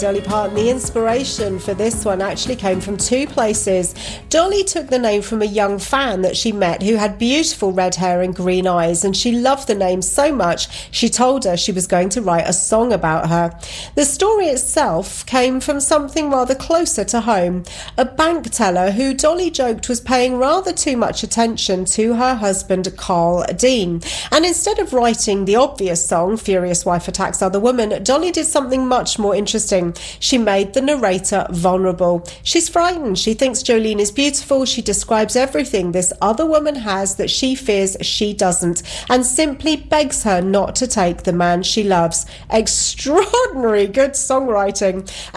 Dolly Parton, the inspiration for this one actually came from two places. Dolly took the name from a young fan that she met who had beautiful red hair and green eyes, and she loved the name so much she told her she was going to write a song about her. The story itself came from something rather closer to home. A bank teller who Dolly joked was paying rather too much attention to her husband Carl Dean. And instead of writing the obvious song, Furious Wife Attacks Other Woman, Dolly did something much more interesting. She made the narrator vulnerable. She's frightened. She thinks Jolene is beautiful. She describes everything this other woman has that she fears she doesn't, and simply begs her not to take the man she loves. Extraordinary good songwriting.